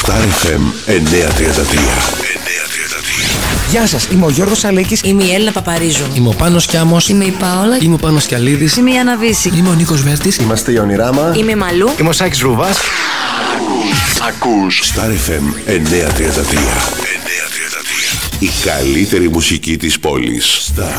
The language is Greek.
Star FM 933. Γεια σας, είμαι ο Γιώργος Αλέκης. Είμαι η Έλληνα Παπαρίζου. Είμαι ο Πάνος Κιάμος. Είμαι η Πάολα. Είμαι ο Πάνος Κιαλίδης. Είμαι η Άννα Βύση. Είμαι ο Νίκος Βέρτης. Είμαστε η Ονειράμα. Είμαι η Μαλού. Είμαι ο Σάκης Ρούβας. Ακούς Star FM 933. Η καλύτερη μουσική της πόλης. Star